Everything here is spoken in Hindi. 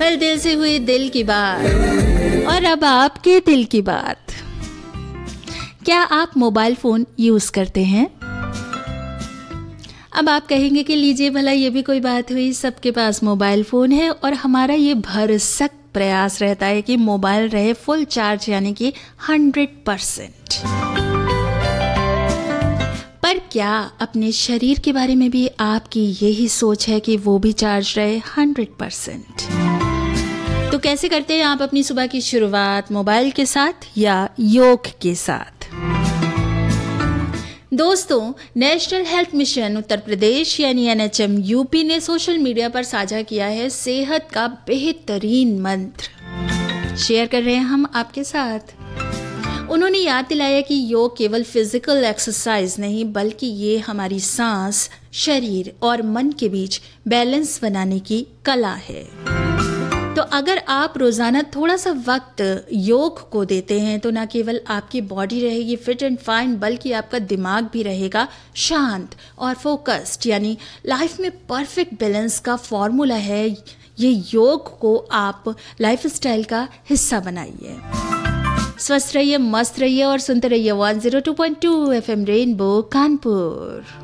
फिर दिल से हुई दिल की बात, और अब आपके दिल की बात। क्या आप मोबाइल फ़ोन यूज़ करते हैं? अब आप कहेंगे कि लीजिए भला ये भी कोई बात हुई, सबके पास मोबाइल फ़ोन है और हमारा ये भरसक प्रयास रहता है कि मोबाइल रहे फुल चार्ज, यानी कि 100%। पर क्या अपने शरीर के बारे में भी आपकी यही सोच है कि वो भी चार्ज रहे 100%? तो कैसे करते हैं आप अपनी सुबह की शुरुआत, मोबाइल के साथ या योग के साथ? दोस्तों, national health mission Uttar Pradesh यानी NHM यूपी ने सोशल मीडिया पर साझा किया है सेहत का बेहतरीन मंत्र। शेयर कर रहे हैं हम आपके साथ। उन्होंने याद दिलाया कि योग केवल फिजिकल एक्सरसाइज नहीं, बल्कि ये हमारी सांस, शरीर और मन के बीच बैलेंस बनाने की कला है। तो अगर आप रोज़ाना थोड़ा सा वक्त योग को देते हैं तो ना केवल आपकी बॉडी रहेगी फिट एंड फाइन, बल्कि आपका दिमाग भी रहेगा शांत और फोकस्ड। यानी लाइफ में परफेक्ट बैलेंस का फॉर्मूला है ये। योग को आप लाइफस्टाइल का हिस्सा बनाइए। स्वस्थ रहिए, मस्त रहिए और सुनते रहिए 102.2 FM रेनबो कानपुर।